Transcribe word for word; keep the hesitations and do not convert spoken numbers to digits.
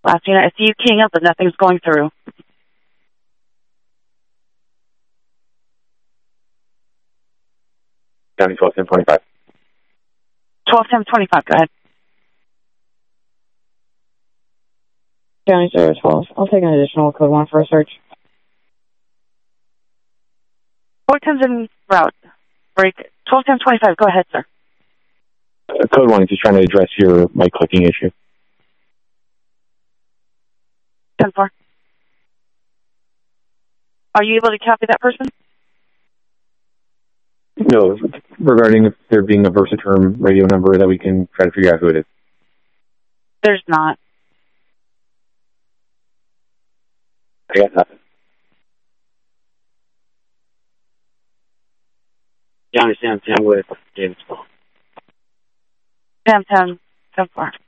Last unit, I see you keying up, but nothing's going through. County twelve ten twenty-five. twelve ten twenty-five, go ahead. County zero twelve. I'll take an additional code one for a search. four ten's en route. Break. twelve ten twenty-five, go ahead, sir. Uh, code one is just trying to address your mic clicking issue. ten four. Are you able to copy that person? No, regarding if there being a Versaterm radio number that we can try to figure out who it is. There's not. I got nothing. County Sam ten with David Small. ten ten ten four.